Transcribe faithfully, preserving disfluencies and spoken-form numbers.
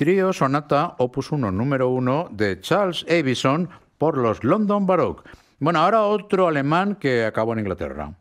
Trío Sonata Opus uno número uno de Charles Avison por los London Baroque. Bueno, ahora otro alemán que acabó en Inglaterra.